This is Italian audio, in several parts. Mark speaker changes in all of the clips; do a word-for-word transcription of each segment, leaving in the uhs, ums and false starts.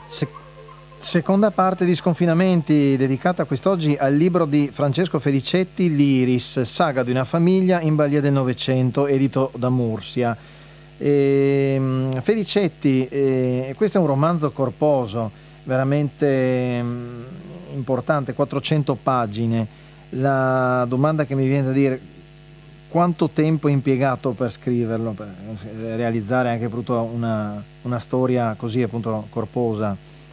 Speaker 1: Se- seconda parte di Sconfinamenti, dedicata quest'oggi al libro di Francesco Felicetti, L'Iris, saga di una famiglia in Balia del Novecento, edito da Mursia. E, Felicetti, eh, questo è un romanzo corposo, veramente mm, importante, quattrocento pagine. La domanda che mi viene da dire: quanto tempo è impiegato per scriverlo, per realizzare anche appunto una, una storia così appunto corposa?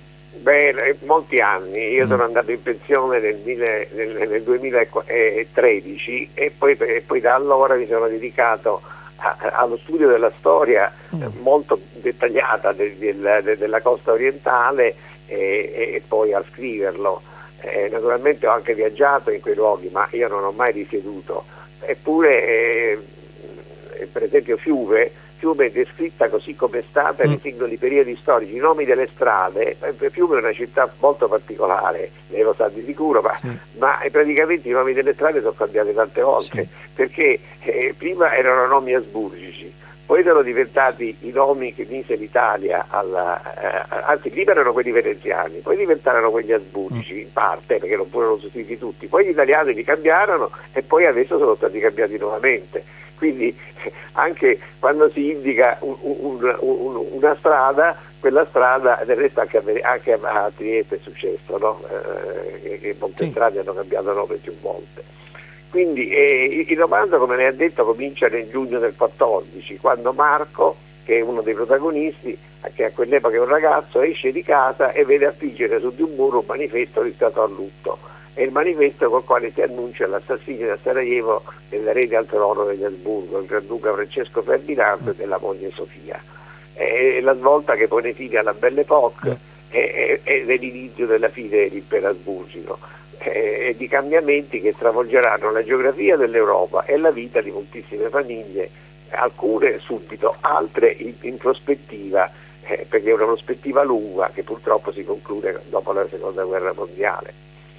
Speaker 2: Beh, molti anni. Io
Speaker 1: Mm.
Speaker 2: sono andato in pensione nel, mille- nel- nel duemilatredici e poi, e poi da allora mi sono dedicato a- allo studio della storia eh,
Speaker 1: Mm.
Speaker 2: molto dettagliata de- del- de- della costa orientale e, e poi a scriverlo. Eh, naturalmente ho anche viaggiato in quei luoghi, ma io non ho mai risieduto. Eppure, eh, per esempio Fiume, Fiume è descritta così come è stata
Speaker 1: Mm.
Speaker 2: nei singoli periodi storici, i nomi delle strade. eh, Fiume è una città molto particolare, lei lo sa di sicuro, ma,
Speaker 1: Sì,
Speaker 2: ma praticamente i nomi delle strade sono cambiati tante
Speaker 1: sì,
Speaker 2: volte, perché eh, prima erano nomi asburgici, poi sono diventati i nomi che mise l'Italia, alla, eh, anzi prima erano quelli veneziani, poi diventarono quelli
Speaker 1: mm.
Speaker 2: asburgici in parte, perché non furono sostituiti tutti, poi gli italiani li cambiarono e poi adesso sono stati cambiati nuovamente. Quindi anche quando si indica un, un, un, una strada, quella strada, del resto anche a, anche a Trieste è successo, no? eh, che molte
Speaker 1: Sì.
Speaker 2: strade hanno cambiato nome più volte. Quindi eh, il romanzo, come lei ha detto, comincia nel giugno del quattordici, quando Marco, che è uno dei protagonisti, che a quell'epoca è un ragazzo, esce di casa e vede affliggere su di un muro un manifesto di stato a lutto. È il manifesto col quale si annuncia l'assassinio da Sarajevo dell'erede al trono degli Asburgo, il Granduca Francesco Ferdinando e della moglie Sofia. È la svolta che pone fine alla Belle
Speaker 1: Mm.
Speaker 2: Époque ed è l'inizio della fine dell'impero asburgico e di cambiamenti che stravolgeranno la geografia dell'Europa e la vita di moltissime famiglie, alcune subito, altre in, in prospettiva, eh, perché è una prospettiva lunga che purtroppo si conclude dopo la seconda guerra mondiale.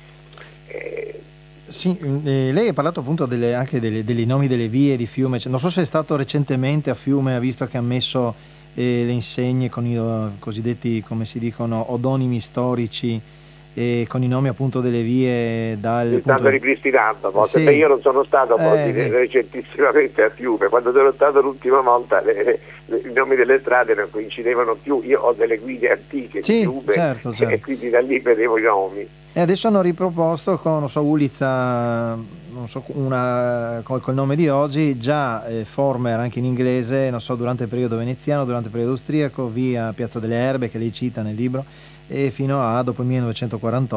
Speaker 2: Eh,
Speaker 1: Sì, eh, lei ha parlato appunto delle- anche delle- dei nomi delle vie di Fiume. Cioè, non so se è stato recentemente a Fiume, ha visto che ha messo eh, le insegne con i eh, cosiddetti, come si dicono, odonimi storici, e con i nomi appunto delle vie
Speaker 2: si
Speaker 1: dal
Speaker 2: stanno
Speaker 1: punto.
Speaker 2: ripristinando forse. Beh,
Speaker 1: Sì,
Speaker 2: io non sono stato
Speaker 1: eh,
Speaker 2: poi
Speaker 1: sì.
Speaker 2: recentissimamente a Fiume, quando sono stato l'ultima volta le, le, i nomi delle strade non coincidevano più, io ho delle guide antiche di
Speaker 1: Sì,
Speaker 2: Fiume
Speaker 1: certo,
Speaker 2: e
Speaker 1: certo.
Speaker 2: quindi da lì vedevo i nomi.
Speaker 1: E adesso hanno riproposto con, non so, Ulizza, non so, una col, col nome di oggi, già eh, Former anche in inglese, non so, durante il periodo veneziano, durante il periodo austriaco, via Piazza delle Erbe, che lei cita nel libro, e fino a dopo il millenovecentoquarantotto.